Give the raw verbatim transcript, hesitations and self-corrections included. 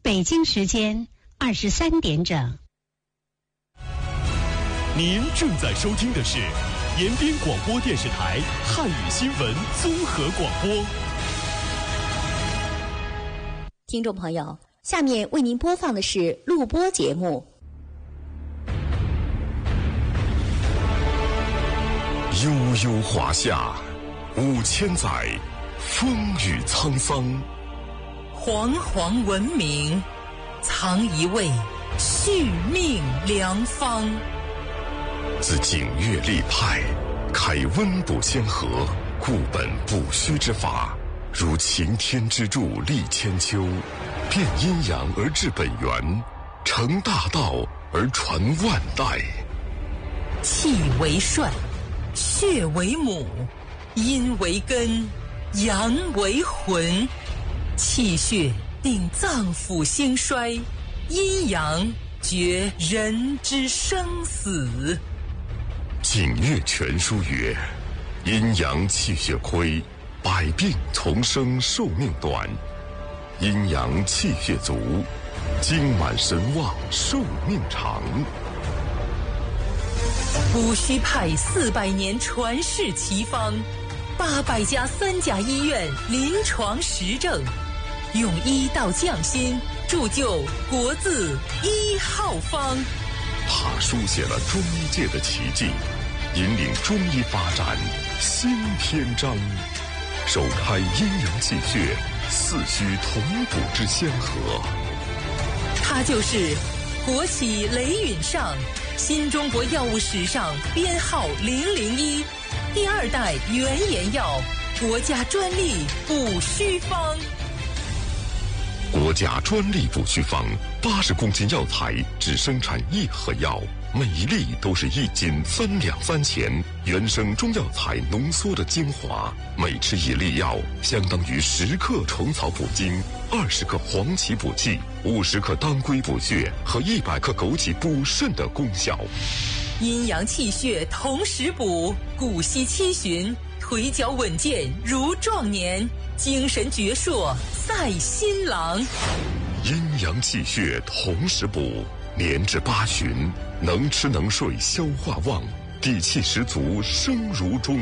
北京时间二十三点整。 您正在收听的是延边广播电视台汉语新闻综合广播。 听众朋友，下面为您播放的是录播节目。 悠悠华夏，五千载，风雨沧桑。 煌煌文明，藏一位续命良方。 自景岳立派，开温补先河，固本补虚之法，如擎天之柱立千秋，变阴阳而治本源，成大道而传万代。 气为帅，血为母，阴为根，阳为魂。气血定脏腑兴衰，阴阳决人之生死。 景岳全书曰：阴阳气血亏，百病丛生，寿命短；阴阳气血足，精满神旺，寿命长。 补虚派四百年传世奇方，八百家三甲医院临床实证，用医道匠心，铸就国字一号方。 他书写了中医界的奇迹，引领中医发展新篇章，首开阴阳气血四虚同补之先河。 他就是国企雷允上，新中国药物史上编号零零一，第二代原研药，国家专利补虚方。 国家专利补虚方，八十公斤药材只生产一盒药，每一粒都是一斤三两三钱，原生中药材浓缩的精华，每吃一粒药相当于十克虫草补精，二十克黄芪补气，五十克当归补血和一百克枸杞补肾的功效。 阴阳气血同时补，骨息七旬，腿脚稳健如壮年，精神矍铄赛新郎。 阴阳气血同时补，年至八旬，能吃能睡，消化旺，底气十足，生如钟。